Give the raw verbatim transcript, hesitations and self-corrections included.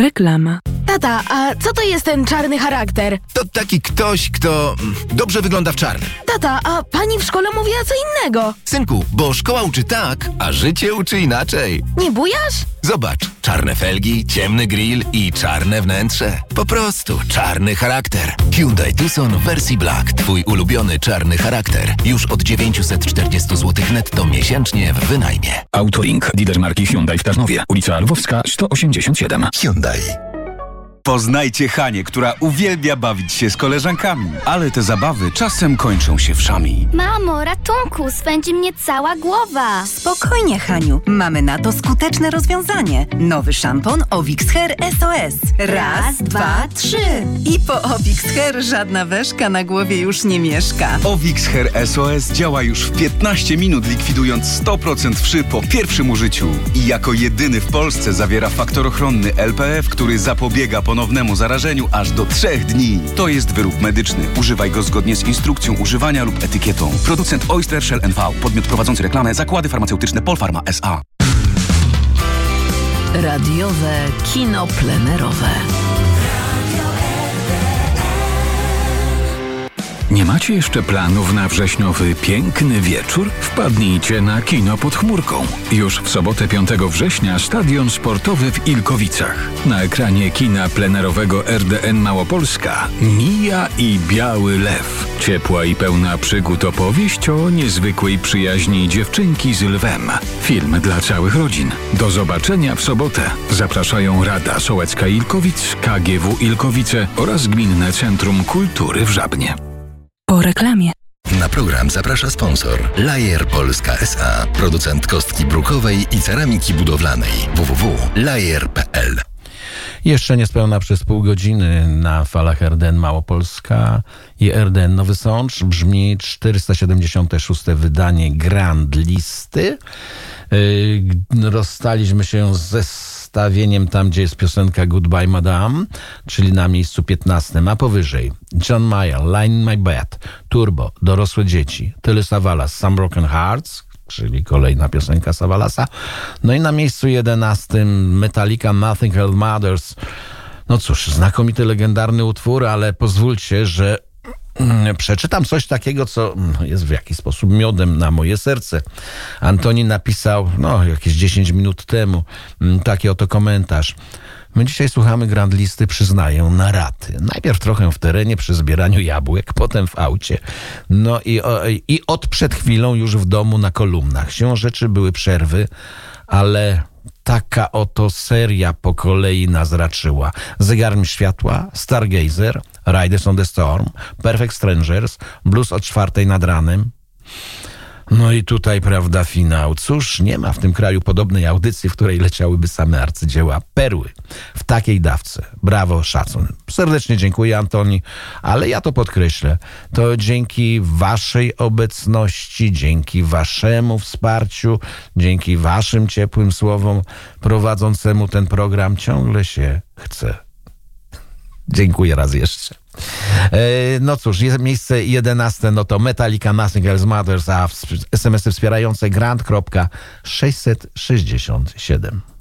Reklama. Tata, a co to jest ten czarny charakter? To taki ktoś, kto mm, dobrze wygląda w czarnym. Tata, a pani w szkole mówiła co innego. Synku, bo szkoła uczy tak, a życie uczy inaczej. Nie bujasz? Zobacz, czarne felgi, ciemny grill i czarne wnętrze. Po prostu czarny charakter. Hyundai Tucson w wersji Black. Twój ulubiony czarny charakter. Już od dziewięćset czterdzieści złotych netto miesięcznie w wynajmie. Autolink, lider marki Hyundai w Tarnowie. Ulica Lwowska sto osiemdziesiąt siedem. Hyundai. Poznajcie Hanię, która uwielbia bawić się z koleżankami, ale te zabawy czasem kończą się wszami. Mamo, ratunku, swędzi mnie cała głowa. Spokojnie, Haniu. Mamy na to skuteczne rozwiązanie. Nowy szampon Ovix Hair S O S. Raz, dwa, trzy. I po Ovix Hair żadna weszka na głowie już nie mieszka. Ovix Hair S O S działa już w piętnaście minut, likwidując sto procent wszy po pierwszym użyciu. I jako jedyny w Polsce zawiera faktor ochronny L P F, który zapobiega ponownemu zarażeniu aż do trzech dni. To jest wyrób medyczny. Używaj go zgodnie z instrukcją używania lub etykietą. Producent Oyster Shell N V. Podmiot prowadzący reklamę. Zakłady farmaceutyczne Polpharma S A. Radiowe kino plenerowe. Nie macie jeszcze planów na wrześniowy piękny wieczór? Wpadnijcie na kino pod chmurką. Już w sobotę piątego września stadion sportowy w Ilkowicach. Na ekranie kina plenerowego R D N Małopolska Mija i Biały Lew. Ciepła i pełna przygód opowieść o niezwykłej przyjaźni dziewczynki z lwem. Film dla całych rodzin. Do zobaczenia w sobotę. Zapraszają Rada Sołecka Ilkowic, K G W Ilkowice oraz Gminne Centrum Kultury w Żabnie. Po reklamie. Na program zaprasza sponsor Lajer Polska S A. Producent kostki brukowej i ceramiki budowlanej. w w w kropka lajer kropka p l. Jeszcze niespełna przez pół godziny na falach R D N Małopolska i R D N Nowy Sącz brzmi czterysta siedemdziesiąte szóste wydanie Grand Listy. Yy, rozstaliśmy się ze zestawieniem tam, gdzie jest piosenka Goodbye Madame, czyli na miejscu piętnastym, a powyżej John Mayer, Line in My Bed, Turbo, Dorosłe Dzieci, Tyly Savalas, Some Broken Hearts, czyli kolejna piosenka Savalasa. No i na miejscu jedenastym Metallica, Nothing Else Matters. No cóż, znakomity, legendarny utwór, ale pozwólcie, że przeczytam coś takiego, co jest w jakiś sposób miodem na moje serce. Antoni napisał, no jakieś dziesięć minut temu, taki oto komentarz. My dzisiaj słuchamy Grand Listy, przyznaję, na raty. Najpierw trochę w terenie przy zbieraniu jabłek, potem w aucie. No i, o, i od przed chwilą już w domu na kolumnach. Siłą rzeczy były przerwy, ale taka oto seria po kolei nas raczyła. Zegarmi światła, Stargazer, Riders on the Storm, Perfect Strangers, Blues o czwartej nad ranem. No i tutaj, prawda, finał. Cóż, nie ma w tym kraju podobnej audycji, w której leciałyby same arcydzieła, perły. W takiej dawce. Brawo, szacun. Serdecznie dziękuję, Antoni, ale ja to podkreślę. To dzięki waszej obecności, dzięki waszemu wsparciu, dzięki waszym ciepłym słowom prowadzącemu ten program ciągle się chce. Dziękuję raz jeszcze. No cóż, miejsce jedenaste, no to Metallica, Nothing Else Matters, a es em esy wspierające grant kropka sześćset sześćdziesiąt siedem.